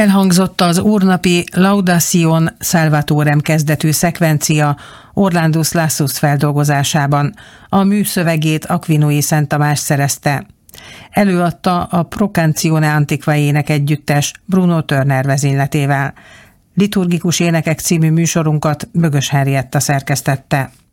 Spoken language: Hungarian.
Elhangzott az úrnapi Laudación Salvatorem kezdetű szekvencia Orlandus Lassus feldolgozásában. A műszövegét Aquinói Szent Tamás szerezte. Előadta a Procanzione Antiqua énekegyüttes Bruno Turner vezényletével. Liturgikus énekek című műsorunkat Bögös Henrietta szerkesztette.